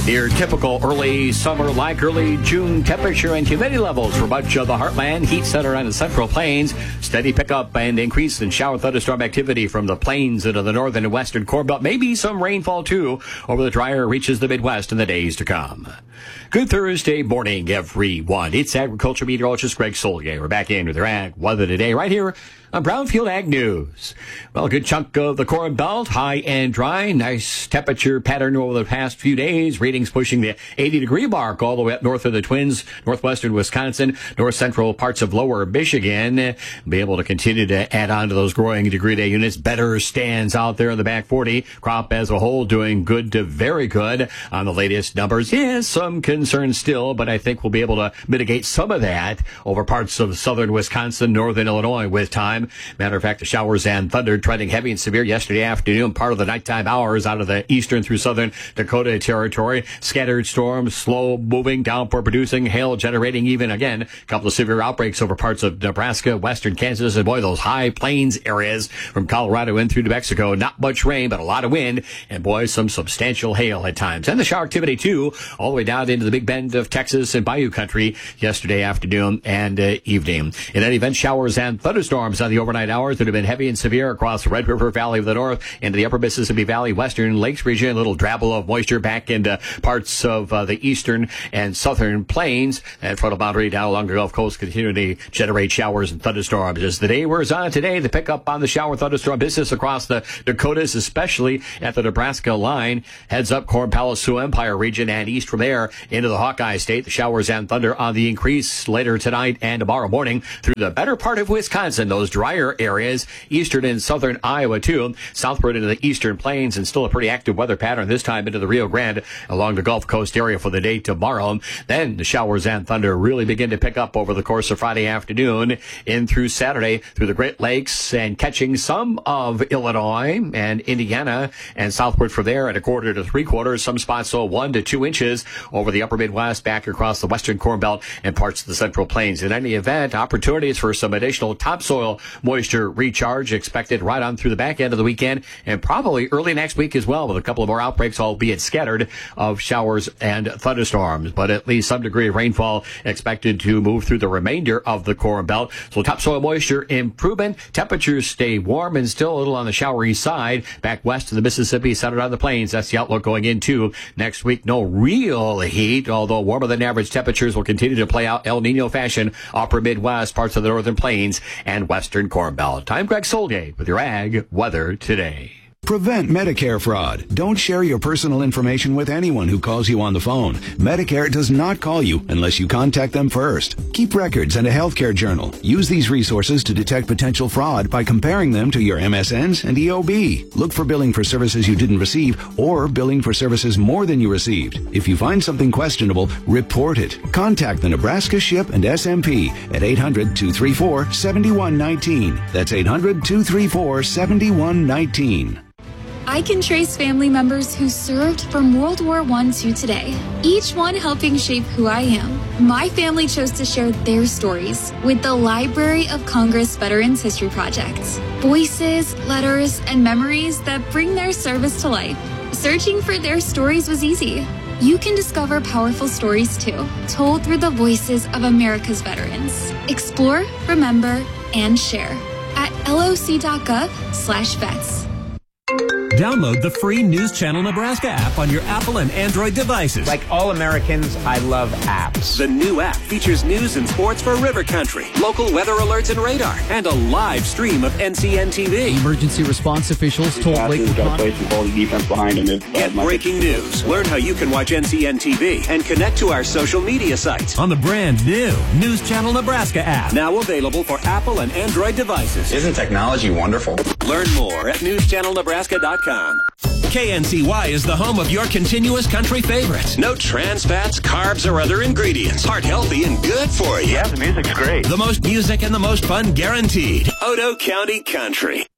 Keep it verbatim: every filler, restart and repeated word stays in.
Your typical early summer like early June temperature and humidity levels for much of the heartland. Heat center on the central plains. Steady pickup and increase in shower thunderstorm activity from the plains into the northern and western Corn Belt. Maybe some rainfall too over the drier reaches the Midwest in the days to come. Good Thursday morning, everyone. It's agriculture meteorologist Greg Solge. We're back in with your ag weather today right here on Brownfield Ag News. Well, a good chunk of the Corn Belt, high and dry. Nice temperature pattern over the past few days. Readings pushing the eighty degree mark all the way up north of the Twins, northwestern Wisconsin, north central parts of lower Michigan. Be able to continue to add on to those growing degree day units. Better stands out there in the back forty. Crop as a whole doing good to very good on the latest numbers. Yes, some concern still, but I think we'll be able to mitigate some of that over parts of southern Wisconsin, northern Illinois with time. Matter of fact, the showers and thunder trending heavy and severe yesterday afternoon, part of the nighttime hours out of the eastern through southern Dakota territory. Scattered storms, slow moving, downpour producing, hail generating even again. A couple of severe outbreaks over parts of Nebraska, western Kansas, and boy, those high plains areas from Colorado in through New Mexico. Not much rain, but a lot of wind, and boy, some substantial hail at times. And the shower activity too, all the way down into the Big Bend of Texas and Bayou country yesterday afternoon and uh, evening. In any event, showers and thunderstorms on the overnight hours that have been heavy and severe across the Red River Valley of the North into the upper Mississippi Valley, western Lakes region. A little drabble of moisture back into parts of uh, the eastern and southern plains. And frontal boundary down along the Gulf Coast continuing to generate showers and thunderstorms. As the day wears on today, the pickup on the shower thunderstorm business across the Dakotas, especially at the Nebraska line. Heads up Corn Palace, Sioux Empire region, and east from there into the Hawkeye State. The showers and thunder on the increase later tonight and tomorrow morning through the better part of Wisconsin. Those drier areas, eastern and southern Iowa too, southward into the eastern plains, and still a pretty active weather pattern this time into the Rio Grande along the Gulf Coast area for the day tomorrow. Then the showers and thunder really begin to pick up over the course of Friday afternoon in through Saturday through the Great Lakes and catching some of Illinois and Indiana and southward from there at a quarter to three quarters. Some spots so one to two inches over the upper Midwest, back across the western Corn Belt and parts of the central plains. In any event, opportunities for some additional topsoil moisture recharge expected right on through the back end of the weekend and probably early next week as well, with a couple of more outbreaks, albeit scattered, of showers and thunderstorms. But at least some degree of rainfall expected to move through the remainder of the Corn Belt. So topsoil moisture improvement. Temperatures stay warm and still a little on the showery side back west of the Mississippi, centered on the plains. That's the outlook going into next week. No real heat, although warmer than average temperatures will continue to play out El Nino fashion, upper Midwest, parts of the northern plains, and western Corn Belt. I'm Greg Solgate with your Ag Weather Today. Prevent Medicare fraud. Don't share your personal information with anyone who calls you on the phone. Medicare does not call you unless you contact them first. Keep records and a healthcare journal. Use these resources to detect potential fraud by comparing them to your M S Ns and E O B. Look for billing for services you didn't receive or billing for services more than you received. If you find something questionable, report it. Contact the Nebraska Ship and S M P at eight hundred, two three four, seven one one nine. That's eight hundred, two three four, seven one one nine. I can trace family members who served from World War One to today, each one helping shape who I am. My family chose to share their stories with the Library of Congress Veterans History Project. Voices, letters, and memories that bring their service to life. Searching for their stories was easy. You can discover powerful stories too, told through the voices of America's veterans. Explore, remember, and share at loc.gov slash vets. Download the free News Channel Nebraska app on your Apple and Android devices. Like all Americans, I love apps. The new app features news and sports for River Country, local weather alerts and radar, and a live stream of N C N T V. Emergency response officials told Lake Get breaking news. Learn how you can watch N C N T V and connect to our social media sites on the brand new News Channel Nebraska app. Now available for Apple and Android devices. Isn't technology wonderful? Learn more at news channel nebraska dot com. K N C Y is the home of your continuous country favorites. No trans fats, carbs, or other ingredients. Heart healthy and good for you. Yeah, the music's great. The most music and the most fun guaranteed. Odo County Country.